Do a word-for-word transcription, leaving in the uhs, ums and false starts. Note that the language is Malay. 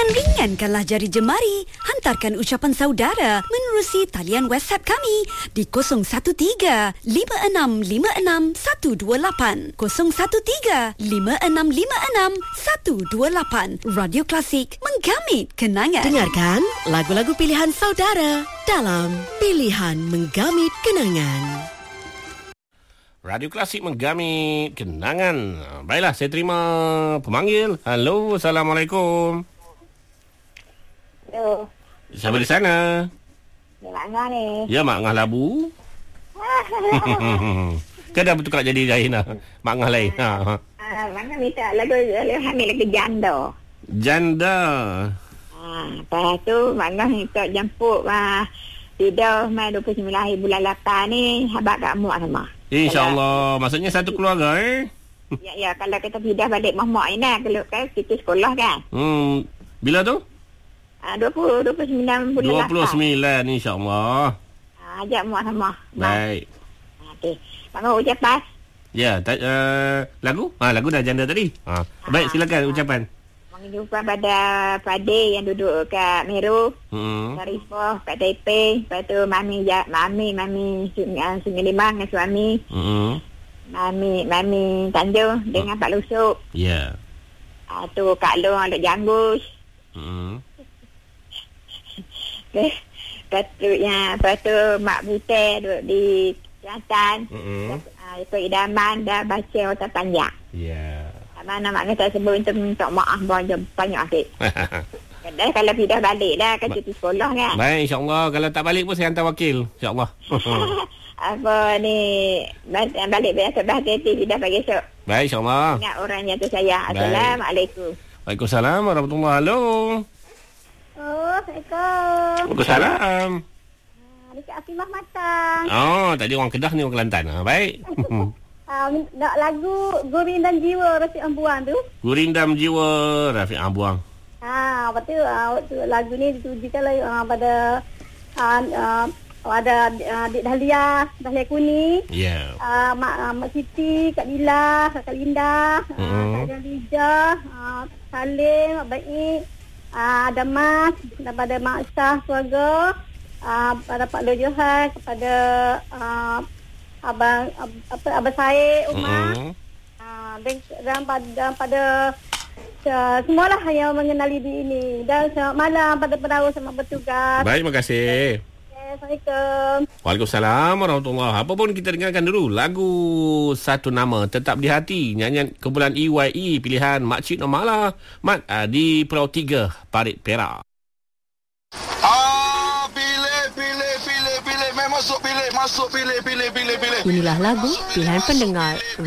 Ringan-ringankanlah jari jemari. Hantarkan ucapan saudara menerusi talian WhatsApp kami di kosong satu tiga lima enam lima enam satu dua lapan kosong satu tiga lima enam lima enam satu dua lapan. Radio Klasik, menggamit kenangan. Dengarkan lagu-lagu pilihan saudara dalam Pilihan Menggamit Kenangan. Radio Klasik menggamit kenangan. Baiklah, saya terima pemanggil. Halo, Assalamualaikum. Hello. Siapa di sana? Ya, Mak Ngah ni. Ya, Mak Ngah Labu. Kan dah bertukar jadi lain lah. Mak Ngah lain. Ha. Ah, Mak Ngah minta lagu, lagu hamil lagu Janda. Janda. Ah, lepas tu Mak Ngah minta jemput ah, Tidak mai dua puluh sembilan hari bulan lapan ni habaq kat mak sama. InsyaAllah. Maksudnya satu keluarga eh? Ya, ya, kalau kita pindah balik mak-mak ni lah. Kalau kan kita sekolah kan. Hmm. Bila tu? Ah, dua puluh, dua puluh sembilan bulan dua lapan. puluh sembilan insyaAllah. Ah, ajak mak sama. Baik. Ah, okey. Mak Ngah ucapan. Ya, ta- uh, lagu? Ha, lagu dah janda tadi. Ha. Baik, silakan ucapan. Mengucapkan pada Padi yang duduk kat Meru. Hmm. Sarifah kat Taipei. Lepas tu Mami, ja, Mami, Mami Sungai, Sungai Limang dengan suami. Hmm. Mami, Mami Tanjung dengan Pak Lusuk. Ya. Ah, tu Kak Long ada janggus. Hmm. Lepas tu yang, lepas tu Mak Butai duduk di Kelantan. Hmm. Ah, ikut idaman dah baca otak panjang. Ya. Mana mak kata sebelum tu minta maaf banyak banyak sikit. Kadang kalau pindah balik dah kan cuti sekolah kan. Baik, insyaAllah. Kalau tak balik pun saya hantar wakil. InsyaAllah. Apa ni balik biasa hati-hati pindah pagi esok. Baik, insyaAllah. Ingat orang yang tu saya. Assalamualaikum. Waalaikumsalam warahmatullahi. Halo. Oh, Assalamualaikum. Waalaikumsalam. Dekat Afimah Matang. Oh, tadi orang Kedah ni orang Kelantan. Ha, baik. Uh, nak lagu Gurindam Jiwa Rafiq Ambuang tu. Gurindam Jiwa Rafiq Ambuang. Ha, lepas tu uh, lagu ni ditujukan lah uh, pada uh, uh, pada uh, Dik Dahlia, Dahlia Kuni. Ya. Yeah. Uh, Mak uh, Mak Siti, Kak Dila, Kak Linda, uh, Mm-hmm. Kak Jalija, uh, Salim, Mak Baik, uh, ada Mas, daripada Mak Syah keluarga, uh, pada Pak Lo Johan, kepada uh, Abang ab, apa Abang Said Umar. Mm-hmm. Ah, dan, dan pada dan pada uh, semualah yang mengenali di ini. Dan selamat malam pada penawar sama bertugas. Baik, terima kasih. Okay, Assalamualaikum. Waalaikumsalam warahmatullahi. Apa pun kita dengarkan dulu lagu Satu Nama Tetap di Hati, nyanyian kumpulan E Y E pilihan Makcik Nomala Mat uh, di Pulau Tiga, Parit Perak. Ah, pilih, pilih, pilih, pilih. Masuk pilih, masuk pilih, pilih, pilih, pilih. Inilah lagu pilihan pendengar